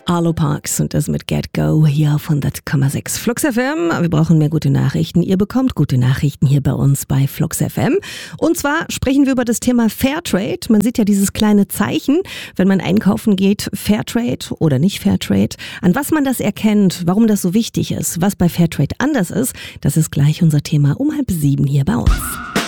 Arlo Parks und das mit Get Go hier auf 100,6 Flux FM. Wir brauchen mehr gute Nachrichten. Ihr bekommt gute Nachrichten hier bei uns bei Flux FM. Und zwar sprechen wir über das Thema Fairtrade. Man sieht ja dieses kleine Zeichen, wenn man einkaufen geht, Fairtrade oder nicht Fairtrade. An was man das erkennt, warum das so wichtig ist, was bei Fairtrade anders ist, das ist gleich unser Thema um 6:30 hier bei uns.